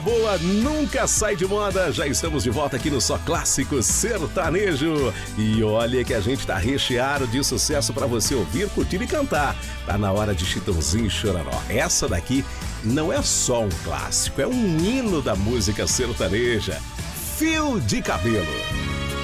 Boa, nunca sai de moda. Já estamos de volta aqui no Só Clássico Sertanejo. E olha que a gente tá recheado de sucesso para você ouvir, curtir e cantar. Tá na hora de Chitãozinho e Chororó. Essa daqui não é só um clássico, é um hino da música sertaneja. Fio de Cabelo.